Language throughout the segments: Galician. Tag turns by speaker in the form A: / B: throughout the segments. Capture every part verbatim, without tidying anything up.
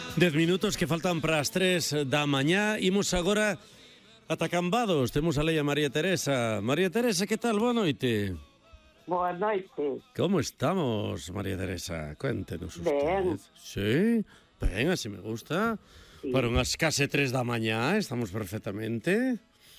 A: Dez minutos que faltan para as tres da mañá. Imos agora ata Cambados. Temos a Leia María Teresa. María Teresa, que tal? Boa noite.
B: Boa noite.
A: Como estamos, María Teresa? Cuéntenos usted.
B: Ben.
A: Sí, ben, así me gusta. Sí. Para unhas case tres da mañá, estamos perfectamente.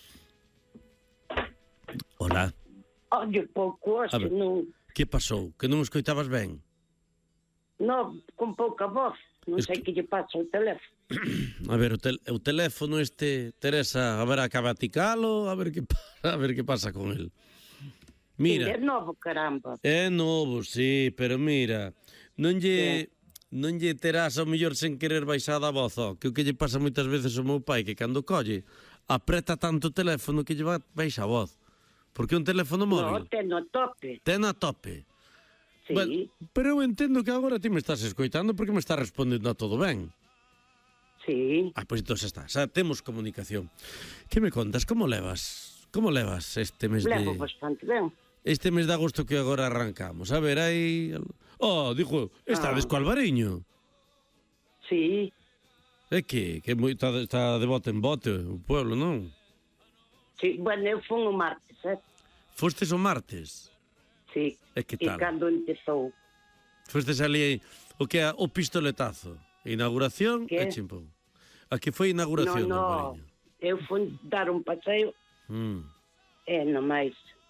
A: Hola.
B: Oye, pouco hoxe non...
A: Que pasou? Que non escoitabas ben?
B: Non, con pouca voz. Non
A: Es
B: sei
A: que...
B: que lle pasa o teléfono.
A: A ver, o, tel o teléfono este, Teresa, a ver, acaba ticalo, a ver que a ver que pasa con el. Mira.
B: Sí, é novo, caramba.
A: É novo, sí, pero mira, non lle... Sí. Non lle terás ao mellor sen querer baixada a voz, ó, que o que lle pasa moitas veces ao meu pai, que cando colle, apreta tanto o teléfono que lle va baixa a voz. Porque é un teléfono móvil.
B: No, ten a tope.
A: Ten a tope.
B: Sí.
A: Bueno, pero eu entendo que agora ti me estás escoitando porque me estás respondendo a todo ben.
B: Sí.
A: Ah, pois pues entón está, xa temos comunicación. Que me contas, como levas? Como levas este mes de...
B: Levo bastante ben.
A: Este mes de agosto que agora arrancamos. A ver, hai... Oh, dixo, estades ah. co Albariño.
B: Sí.
A: É que, que está, está de bote en bote o pueblo, non?
B: Sí, bueno, eu fun o martes, eh?
A: Fostes o martes?
B: Sí.
A: E que tal?
B: E cando empezou.
A: Fostes ali o que é o pistoletazo. Inauguración e chimpou. A que foi a inauguración
B: no, no.
A: do Albariño?
B: Eu fui dar un paseo
A: mm.
B: e non máis.